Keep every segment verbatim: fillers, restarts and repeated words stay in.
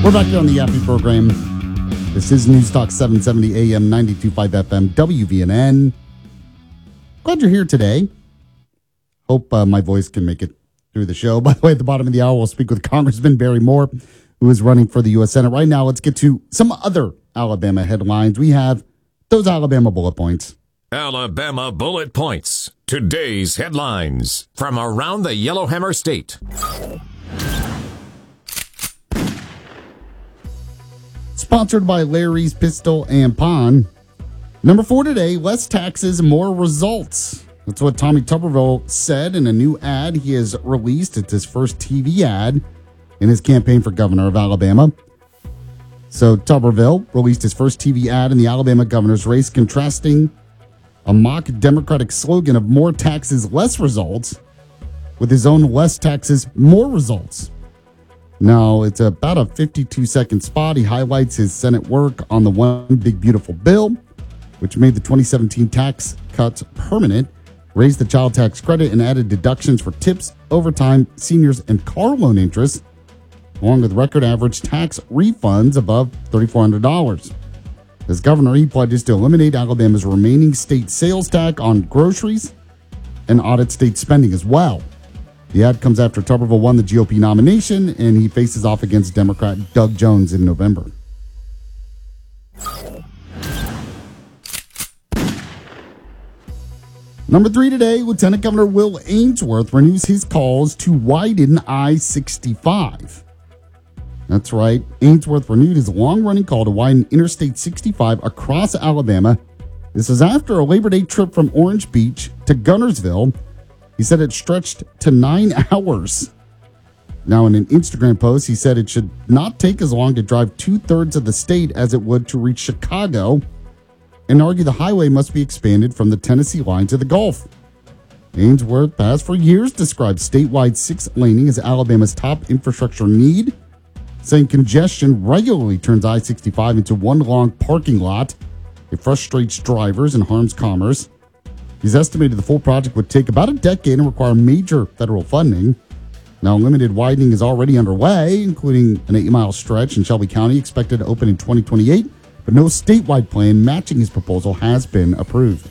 We're back here on the Yappy program. This is News Talk seven seventy A M, ninety-two point five F M, W V N N. Glad you're here today. Hope uh, my voice can make it through the show. By the way, at the bottom of the hour, we'll speak with Congressman Barry Moore, who is running for the U S Senate. Right now, let's get to some other Alabama headlines. We have those Alabama bullet points. Alabama bullet points. Today's headlines from around the Yellowhammer State. Sponsored by Larry's Pistol and Pawn. Number four today, less taxes, more results. That's what Tommy Tuberville said in a new ad he has released. It's his first T V ad in his campaign for governor of Alabama. So Tuberville released his first T V ad in the Alabama governor's race, contrasting a mock Democratic slogan of more taxes, less results with his own less taxes, more results. Now, it's about a fifty-two second spot. He highlights his Senate work on the One Big Beautiful Bill, which made the twenty seventeen tax cuts permanent, raised the child tax credit, and added deductions for tips, overtime, seniors, and car loan interest, along with record average tax refunds above three thousand four hundred dollars. As governor, he pledges to eliminate Alabama's remaining state sales tax on groceries and audit state spending as well. The ad comes after Tuberville won the G O P nomination, and he faces off against Democrat Doug Jones in November. Number three today, Lieutenant Governor Will Ainsworth renews his calls to widen I sixty-five. That's right. Ainsworth renewed his long-running call to widen Interstate sixty-five across Alabama. This is after a Labor Day trip from Orange Beach to Gunnersville. He said it stretched to nine hours. Now, in an Instagram post, he said it should not take as long to drive two-thirds of the state as it would to reach Chicago, and argued the highway must be expanded from the Tennessee line to the Gulf. Ainsworth has for years described statewide six-laning as Alabama's top infrastructure need, saying congestion regularly turns I sixty-five into one long parking lot. It frustrates drivers and harms commerce. He's estimated the full project would take about a decade and require major federal funding. Now, limited widening is already underway, including an eight-mile stretch in Shelby County expected to open in twenty twenty-eight, but no statewide plan matching his proposal has been approved.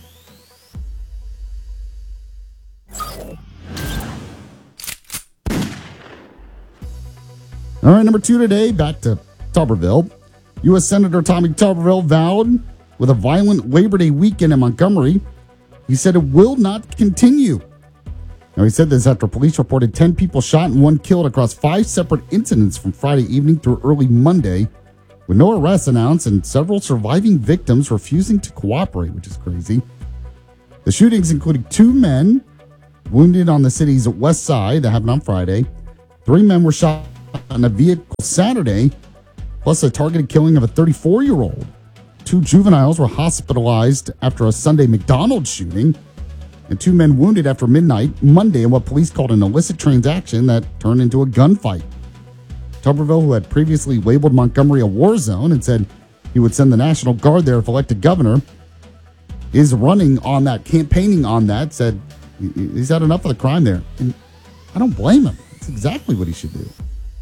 All right, number two today, back to Tuberville. U S Senator Tommy Tuberville vowed with a violent Labor Day weekend in Montgomery. He said it will not continue. Now, he said this after police reported ten people shot and one killed across five separate incidents from Friday evening through early Monday, with no arrests announced and several surviving victims refusing to cooperate, which is crazy. The shootings included two men wounded on the city's west side that happened on Friday. Three men were shot in a vehicle Saturday, plus a targeted killing of a thirty-four-year-old. Two juveniles were hospitalized after a Sunday McDonald's shooting, and two men wounded after midnight Monday in what police called an illicit transaction that turned into a gunfight. Tuberville, who had previously labeled Montgomery a war zone and said he would send the National Guard there if elected governor, is running on that, campaigning on that, said he's had enough of the crime there. And I don't blame him. That's exactly what he should do.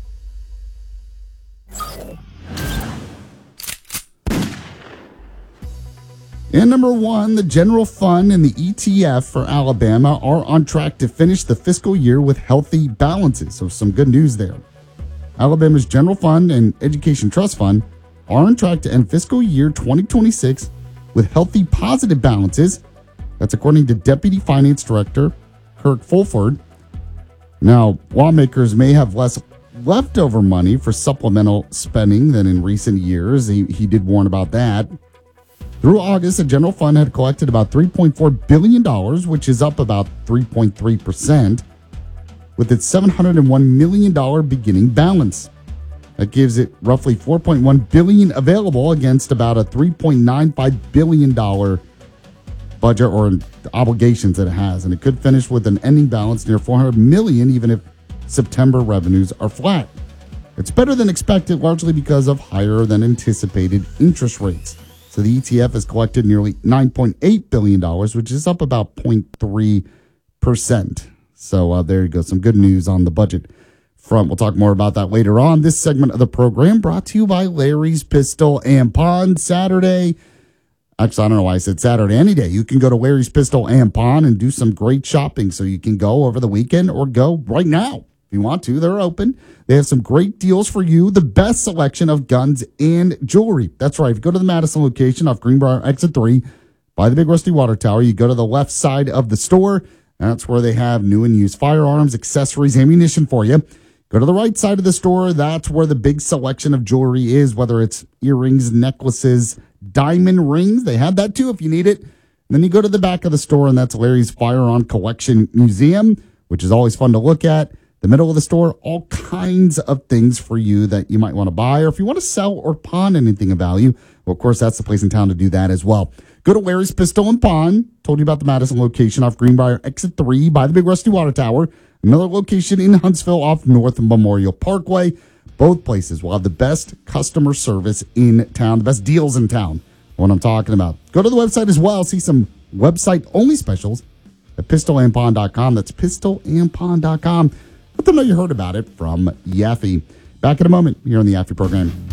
And number one, the general fund and the E T F for Alabama are on track to finish the fiscal year with healthy balances. So some good news there. Alabama's general fund and education trust fund are on track to end fiscal year twenty twenty-six with healthy positive balances. That's according to Deputy Finance Director Kirk Fulford. Now, lawmakers may have less leftover money for supplemental spending than in recent years. He, he did warn about that. Through August, the general fund had collected about three point four billion dollars, which is up about three point three percent, with its seven hundred one million dollars beginning balance. That gives it roughly four point one billion dollars available against about a three point nine five billion dollars budget or obligations that it has. And it could finish with an ending balance near four hundred million dollars, even if September revenues are flat. It's better than expected, largely because of higher than anticipated interest rates. So the E T F has collected nearly nine point eight billion dollars, which is up about zero point three percent. So uh, there you go. Some good news on the budget front. We'll talk more about that later on. This segment of the program brought to you by Larry's Pistol and Pawn. Saturday. Actually, I don't know why I said Saturday. Any day. You can go to Larry's Pistol and Pawn and do some great shopping. So you can go over the weekend or go right now. If you want to, they're open. They have some great deals for you. The best selection of guns and jewelry. That's right. If you go to the Madison location off Greenbrier Exit three, by the big rusty water tower, you go to the left side of the store. That's where they have new and used firearms, accessories, ammunition for you. Go to the right side of the store. That's where the big selection of jewelry is, whether it's earrings, necklaces, diamond rings. They have that too if you need it. And then you go to the back of the store, and that's Larry's Firearm Collection Museum, which is always fun to look at. The middle of the store, all kinds of things for you that you might want to buy, or if you want to sell or pawn anything of value, well, of course, that's the place in town to do that as well. Go to Larry's Pistol and Pawn. Told you about the Madison location off Greenbrier Exit three by the big rusty water tower. Another location in Huntsville off North Memorial Parkway. Both places will have the best customer service in town, the best deals in town, what I'm talking about. Go to the website as well. See some website-only specials at pistol and pawn dot com. That's pistol and pawn dot com. Let them know you heard about it from Yaffe. Back in a moment here on the Yaffe program.